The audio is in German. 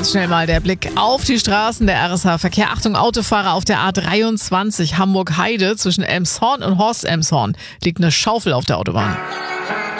Ganz schnell mal der Blick auf die Straßen der RSH-Verkehr. Achtung, Autofahrer auf der A23 Hamburg-Heide zwischen Elmshorn und Horst Elmshorn liegt eine Schaufel auf der Autobahn.